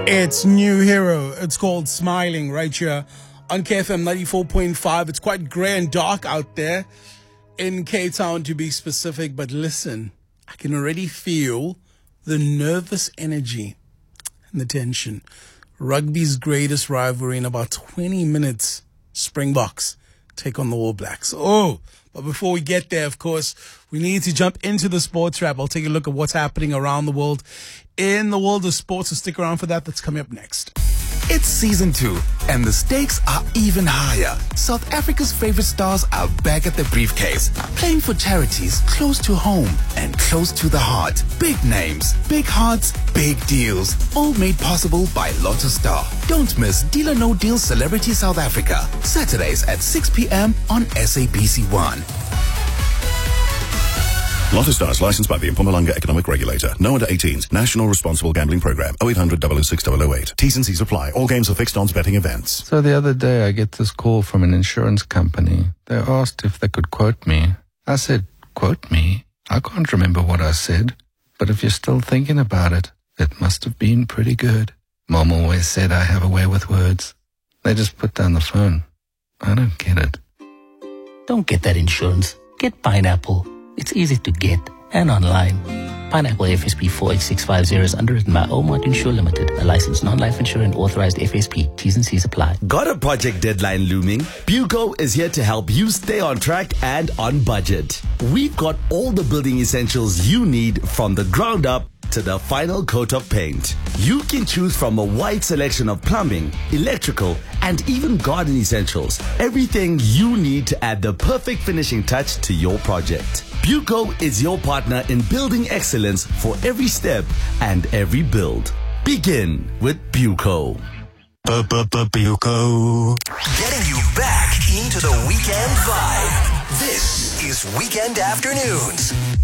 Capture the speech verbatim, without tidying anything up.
It's New Hero. It's called Smiling right here on K F M ninety-four point five. It's quite grey and dark out there in Cape Town, to be specific. But listen, I can already feel the nervous energy and the tension. Rugby's greatest rivalry in about twenty minutes. Springboks take on the All Blacks. Oh, but before we get there, of course, we need to jump into the sports wrap. I'll take a look at what's happening around the world in the world of sports. So stick around for that. That's coming up next. It's season two, and the stakes are even higher. South Africa's favorite stars are back at the briefcase, playing for charities close to home and close to the heart. Big names, big hearts, big deals, all made possible by Lotto Star. Don't miss Deal or No Deal Celebrity South Africa, Saturdays at six p.m. on S A B C one. Lotto Stars, licensed by the Mpumalanga Economic Regulator. No under eighteens. National Responsible Gambling Program. oh eight hundred, double oh six, double oh eight. T's and C's apply. All games are fixed odds betting events. So the other day I get this call from an insurance company. They asked if they could quote me. I said, quote me? I can't remember what I said. But if you're still thinking about it, it must have been pretty good. Mom always said I have a way with words. They just put down the phone. I don't get it. Don't get that insurance. Get Pineapple. It's easy to get and online. Pineapple F S P four eight six five zero is underwritten by Omart Insure Limited, a licensed non-life insurer and authorized F S P. T's and C's apply. Got a project deadline looming? Buco is here to help you stay on track and on budget. We've got all the building essentials you need, from the ground up to the final coat of paint. You can choose from a wide selection of plumbing, electrical, and even garden essentials. Everything you need to add the perfect finishing touch to your project. Buco is your partner in building excellence for every step and every build. Begin with Buco. Buco. Getting you back into the weekend vibe. This is Weekend Afternoons.